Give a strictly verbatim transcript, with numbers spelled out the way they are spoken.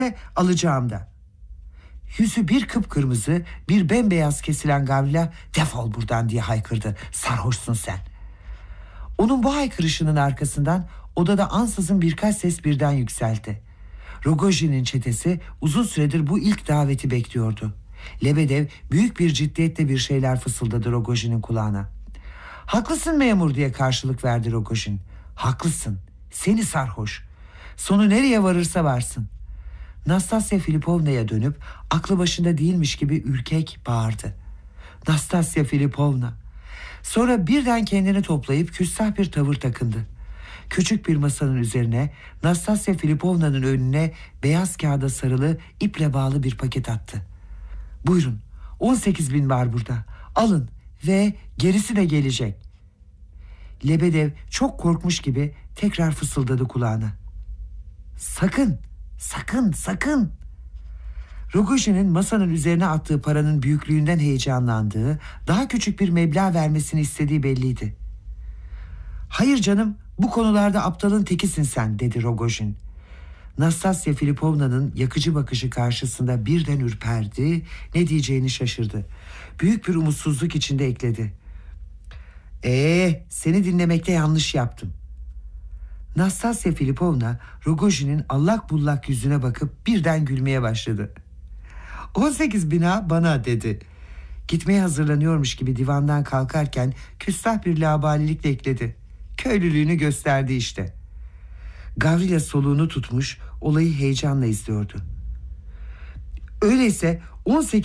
alacağım da. Yüzü bir kıpkırmızı, bir bembeyaz kesilen Gavrila defol buradan diye haykırdı. Sarhoşsun sen. Onun bu haykırışının arkasından odada ansızın birkaç ses birden yükseldi. Rogojin'in çetesi uzun süredir bu ilk daveti bekliyordu. Lebedev büyük bir ciddiyetle bir şeyler fısıldadı Rogojin'in kulağına. Haklısın memur diye karşılık verdi Rogojin. Haklısın. Seni sarhoş. Sonu nereye varırsa varsın. Nastasya Filipovna'ya dönüp aklı başında değilmiş gibi ürkek bağırdı. Nastasya Filipovna. Sonra birden kendini toplayıp küstah bir tavır takındı. Küçük bir masanın üzerine Nastasya Filipovna'nın önüne beyaz kağıda sarılı iple bağlı bir paket attı. Buyurun, on sekiz bin var burada. Alın ve gerisi de gelecek. Lebedev çok korkmuş gibi tekrar fısıldadı kulağına. Sakın, sakın, sakın. Rogojin'in masanın üzerine attığı paranın büyüklüğünden heyecanlandığı, daha küçük bir meblağ vermesini istediği belliydi. Hayır canım, bu konularda aptalın tekisin sen, dedi Rogojin. Nastasya Filipovna'nın yakıcı bakışı karşısında birden ürperdi, ne diyeceğini şaşırdı. Büyük bir umutsuzluk içinde ekledi. Ee, seni dinlemekte yanlış yaptım. Nastasya Filipovna Rogojin'in allak bullak yüzüne bakıp birden gülmeye başladı. on sekiz bina bana, dedi. Gitmeye hazırlanıyormuş gibi divandan kalkarken küstah bir laubalilikle ekledi. Köylülüğünü gösterdi işte. Gavrila soluğunu tutmuş, olayı heyecanla izliyordu. Öyleyse on sekiz